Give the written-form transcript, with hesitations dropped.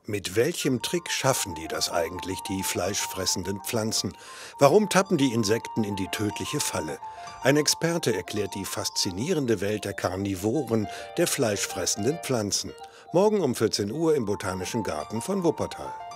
Mit welchem Trick schaffen die das eigentlich, die fleischfressenden Pflanzen? Warum tappen die Insekten in die tödliche Falle? Ein Experte erklärt die faszinierende Welt der Karnivoren, der fleischfressenden Pflanzen. Morgen um 14 Uhr im Botanischen Garten von Wuppertal.